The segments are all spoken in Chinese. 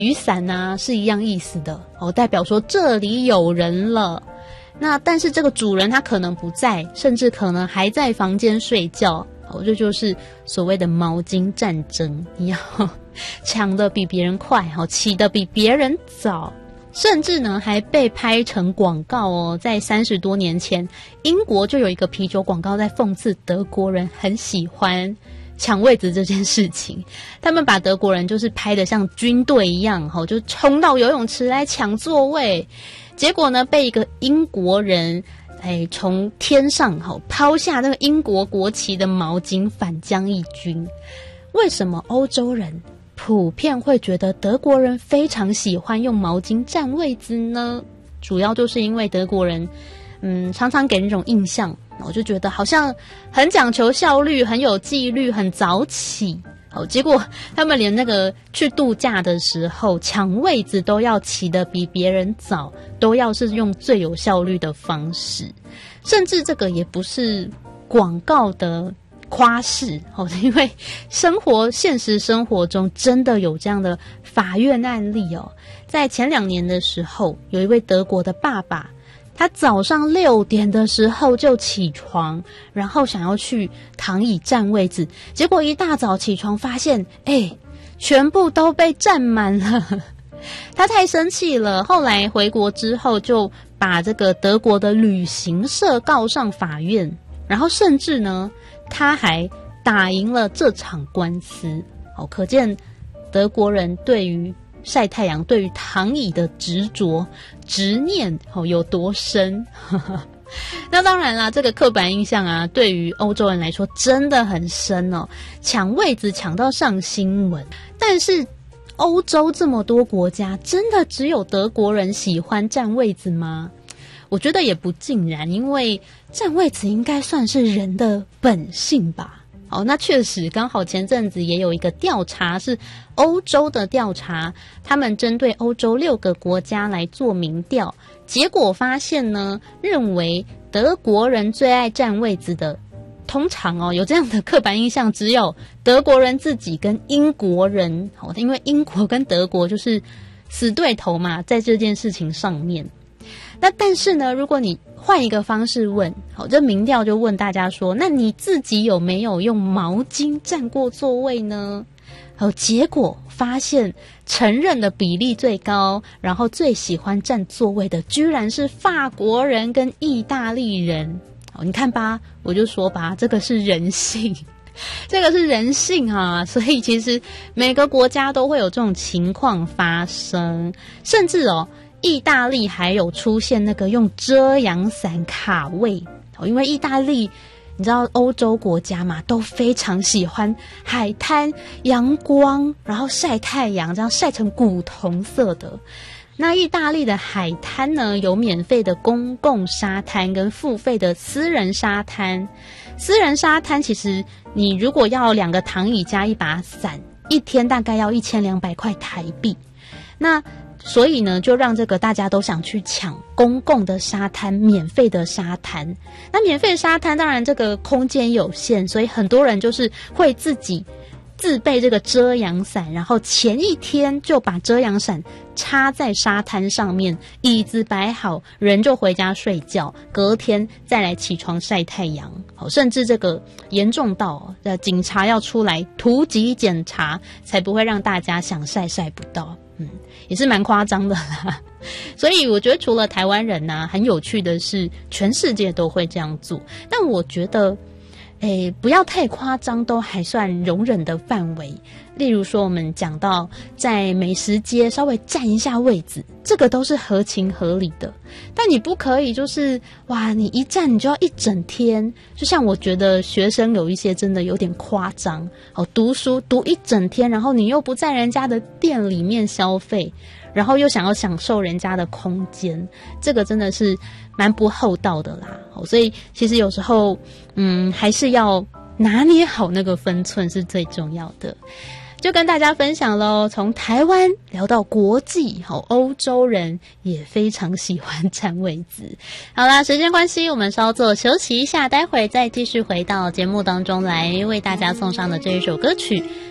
雨伞啊是一样意思的代表说这里有人了。那但是这个主人他可能不在，甚至可能还在房间睡觉这就是所谓的毛巾战争，你要抢得比别人快起得比别人早，甚至呢还被拍成广告在30多年前，英国就有一个啤酒广告在讽刺德国人很喜欢抢位子这件事情。他们把德国人就是拍得像军队一样就冲到游泳池来抢座位，结果呢被一个英国人从天上抛下那个英国国旗的毛巾反将一军。为什么欧洲人普遍会觉得德国人非常喜欢用毛巾占位子呢？主要就是因为德国人常常给人一种印象，我就觉得好像很讲求效率，很有纪律，很早起结果他们连那个去度假的时候抢位子都要起得比别人早，都要是用最有效率的方式。甚至这个也不是广告的夸饰因为现实生活中真的有这样的法院案例在前2年的时候，有一位德国的爸爸，他早上6点的时候就起床，然后想要去躺椅占位置，结果一大早起床发现全部都被占满了。他太生气了，后来回国之后就把这个德国的旅行社告上法院，然后甚至呢他还打赢了这场官司可见德国人对于晒太阳，对于躺椅的执念有多深。那当然啦，这个刻板印象啊，对于欧洲人来说真的很深抢位子抢到上新闻。但是欧洲这么多国家，真的只有德国人喜欢占位子吗？我觉得也不尽然，因为占位子应该算是人的本性吧。那确实刚好前阵子也有一个调查，是欧洲的调查，他们针对欧洲6个国家来做民调，结果发现呢，认为德国人最爱占位子的，通常有这样的刻板印象只有德国人自己跟英国人因为英国跟德国就是死对头嘛，在这件事情上面。那但是呢，如果你换一个方式问这民调就问大家说，那你自己有没有用毛巾占过座位呢？结果发现承认的比例最高，然后最喜欢占座位的居然是法国人跟意大利人。你看吧，我就说吧，这个是人性。这个是人性所以其实每个国家都会有这种情况发生，甚至意大利还有出现那个用遮阳伞卡位因为意大利你知道欧洲国家嘛，都非常喜欢海滩阳光，然后晒太阳，这样晒成古铜色的。那意大利的海滩呢，有免费的公共沙滩跟付费的私人沙滩。私人沙滩其实你如果要2个躺椅加1把伞，一天大概要1200块台币。那所以呢，就让这个大家都想去抢公共的沙滩，免费的沙滩。那免费的沙滩当然这个空间有限，所以很多人就是会自己自备这个遮阳伞，然后前一天就把遮阳伞插在沙滩上面，椅子摆好，人就回家睡觉，隔天再来起床晒太阳。甚至这个严重到警察要出来突击检查，才不会让大家想晒晒不到。也是蛮夸张的啦。所以我觉得除了台湾人很有趣的是全世界都会这样做。但我觉得不要太夸张，都还算容忍的范围。例如说我们讲到在美食街稍微占一下位置，这个都是合情合理的。但你不可以就是你一站你就要一整天，就像我觉得学生有一些真的有点夸张读书读一整天，然后你又不在人家的店里面消费，然后又想要享受人家的空间，这个真的是蛮不厚道的啦。所以其实有时候还是要拿捏好那个分寸是最重要的。就跟大家分享咯，从台湾聊到国际欧洲人也非常喜欢占位子。好啦，时间关系我们稍作休息一下，待会再继续回到节目当中来为大家送上的这一首歌曲，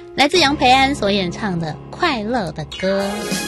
来自杨培安所演唱的《快乐的歌》。